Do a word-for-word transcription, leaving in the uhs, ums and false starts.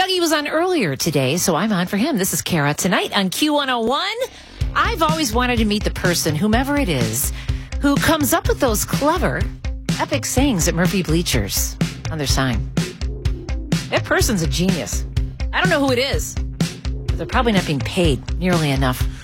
Dougie was on earlier today, so I'm on for him. This is Kara tonight on Q one oh one. I've always wanted to meet the person, whomever it is, who comes up with those clever, epic sayings at Murphy Bleachers on their sign. That person's a genius. I don't know who it is, but they're probably not being paid nearly enough.